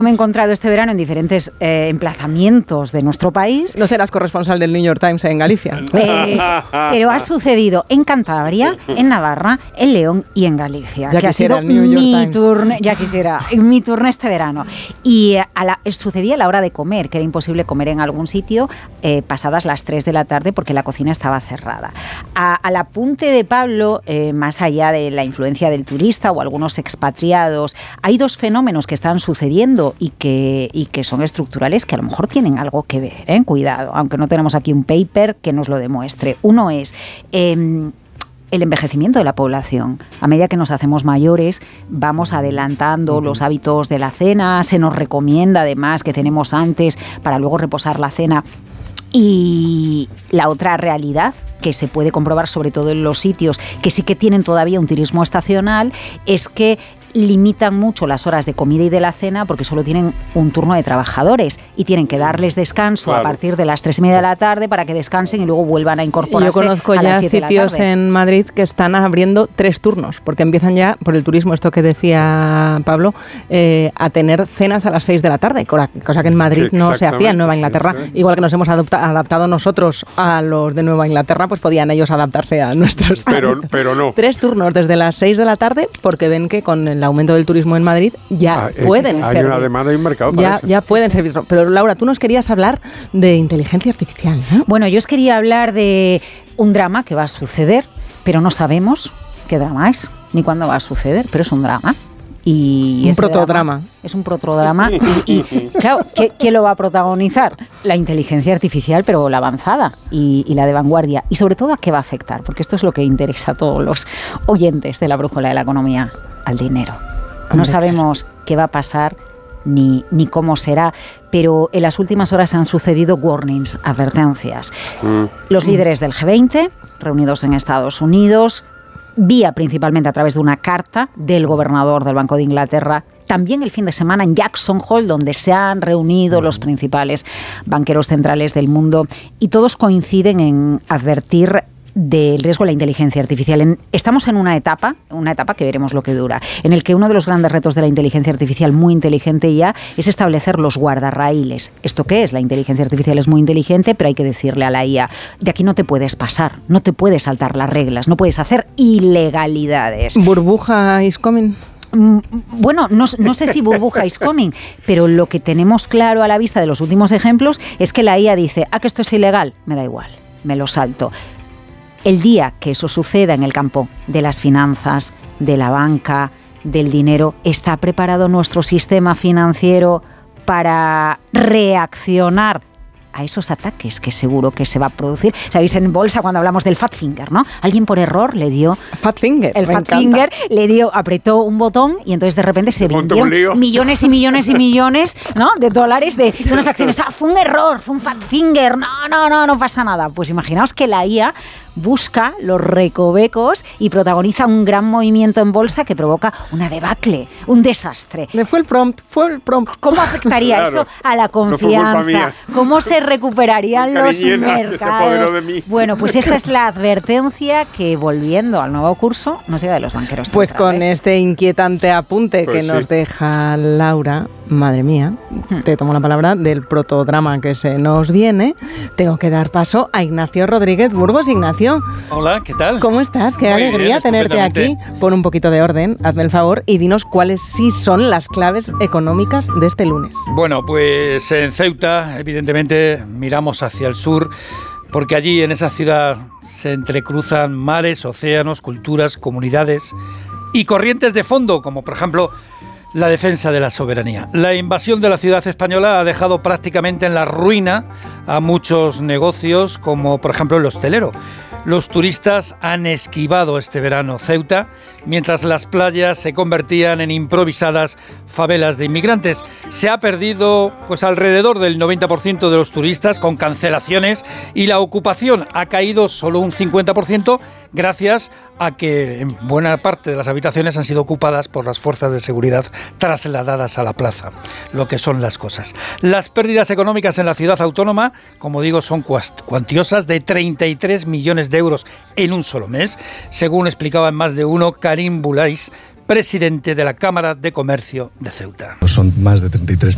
Me he encontrado este verano en diferentes emplazamientos de nuestro país. No serás corresponsal del New York Times en Galicia. Pero ha sucedido en Cantabria, en Navarra, en León y en Galicia. Ya que ha sido mi turno, ya quisiera, mi turno este verano. Y sucedía a la hora de comer, que era imposible comer en algún sitio pasadas las 3 de la tarde porque la cocina estaba cerrada. Al apunte de Pablo, más allá de la influencia del turista o algunos expatriados, hay dos fenómenos que están sucediendo y que son estructurales, que a lo mejor tienen algo que ver, cuidado, aunque no tenemos aquí un paper que nos lo demuestre. Uno es el envejecimiento de la población. A medida que nos hacemos mayores, vamos adelantando los hábitos de la cena, se nos recomienda además que cenemos antes para luego reposar la cena. Y la otra realidad, que se puede comprobar sobre todo en los sitios que sí que tienen todavía un turismo estacional, es que limitan mucho las horas de comida y de la cena porque solo tienen un turno de trabajadores y tienen que darles descanso a partir de las 3:30 de la tarde para que descansen y luego vuelvan a incorporarse. Yo conozco a las ya 7 de la sitios tarde. en Madrid que están abriendo 3 turnos porque empiezan ya, por el turismo, esto que decía Pablo, a tener cenas a las 6 de la tarde, cosa que en Madrid no se hacía. En Nueva Inglaterra, igual que nos hemos adaptado nosotros a los de Nueva Inglaterra, pues podían ellos adaptarse a nuestros pero no. 3 turnos desde las 6 de la tarde porque ven que con el aumento del turismo en Madrid ya pueden hay servir. una demanda y un mercado para eso. Ya pueden servir. Pero Laura, tú nos querías hablar de inteligencia artificial, ¿no? Bueno, yo os quería hablar de un drama que va a suceder, pero no sabemos qué drama es, ni cuándo va a suceder, pero es un drama. Y un protodrama. Es un protodrama. Y claro, ¿quién lo va a protagonizar? La inteligencia artificial, pero la avanzada y la de vanguardia. Y sobre todo, ¿a qué va a afectar? Porque esto es lo que interesa a todos los oyentes de la brújula de la economía, al dinero. No sabemos qué va a pasar ni cómo será, pero en las últimas horas han sucedido warnings, advertencias. Los líderes del G20, reunidos en Estados Unidos, vía principalmente a través de una carta del gobernador del Banco de Inglaterra, también el fin de semana en Jackson Hole, donde se han reunido los principales banqueros centrales del mundo, y todos coinciden en advertir del riesgo de la inteligencia artificial. Estamos en una etapa que veremos lo que dura, en el que uno de los grandes retos de la inteligencia artificial, muy inteligente ya, es establecer los guardarraíles. ¿Esto qué es? La inteligencia artificial es muy inteligente, pero hay que decirle a la IA, de aquí no te puedes pasar, no te puedes saltar las reglas, no puedes hacer ilegalidades. ¿Burbuja is coming? Bueno, no sé si burbuja is coming, pero lo que tenemos claro a la vista de los últimos ejemplos es que la IA dice, que esto es ilegal, me da igual, me lo salto. El día que eso suceda en el campo de las finanzas, de la banca, del dinero, ¿está preparado nuestro sistema financiero para reaccionar a esos ataques que seguro que se va a producir? Sabéis, en bolsa cuando hablamos del fat finger, ¿no? Alguien por error le dio... Fat finger. El fat finger le dio, apretó un botón y entonces de repente se vendieron millones y millones y millones, ¿no?, de dólares de unas acciones. Fue un error, fue un fat finger. No pasa nada. Pues imaginaos que la IA busca los recovecos y protagoniza un gran movimiento en bolsa que provoca una debacle, un desastre. Fue el prompt. ¿Cómo afectaría eso a la confianza? ¿Cómo se recuperarían los mercados? Bueno, pues esta es la advertencia que, volviendo al nuevo curso, nos llega de los banqueros centrales. Pues con este inquietante apunte que nos deja Laura, madre mía, te tomo la palabra, del protodrama que se nos viene, tengo que dar paso a Ignacio Rodríguez Burgos. Ignacio. Hola, ¿qué tal? ¿Cómo estás? Qué Muy alegría bien, tenerte aquí. Pon un poquito de orden, hazme el favor, y dinos cuáles sí son las claves económicas de este lunes. Bueno, pues en Ceuta, evidentemente, miramos hacia el sur, porque allí, en esa ciudad, se entrecruzan mares, océanos, culturas, comunidades y corrientes de fondo, como por ejemplo la defensa de la soberanía. La invasión de la ciudad española ha dejado prácticamente en la ruina a muchos negocios, como por ejemplo el hostelero. Los turistas han esquivado este verano Ceuta, mientras las playas se convertían en improvisadas favelas de inmigrantes. Se ha perdido pues alrededor del 90% de los turistas, con cancelaciones, y la ocupación ha caído solo un 50%, gracias a que en buena parte de las habitaciones han sido ocupadas por las fuerzas de seguridad trasladadas a la plaza, lo que son las cosas. Las pérdidas económicas en la ciudad autónoma, como digo, son cuantiosas, de 33 millones de euros en un solo mes, según explicaba en Más de Uno Karim Boulais, presidente de la Cámara de Comercio de Ceuta. Son más de 33